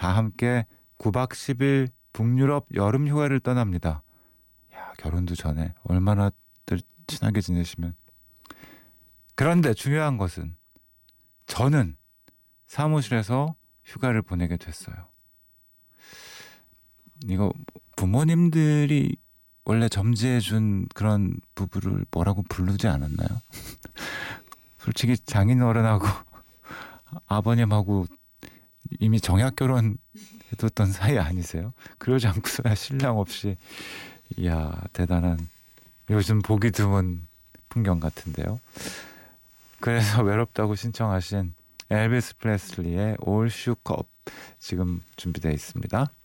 다 함께 9박 10일 북유럽 여름 휴가를 떠납니다. 야, 결혼도 전에 얼마나들 친하게 지내시면. 그런데 중요한 것은 저는 사무실에서 휴가를 보내게 됐어요. 이거 부모님들이 원래 점지해준 그런 부부를 뭐라고 부르지 않았나요? 솔직히 장인어른하고 아버님하고 이미 정약 결혼해뒀던 사이 아니세요? 그러지 않고서야 신랑 없이. 이야, 대단한, 요즘 보기 드문 풍경 같은데요. 그래서 외롭다고 신청하신 엘비스 프레슬리의 All Shook Up 지금 준비되어 있습니다.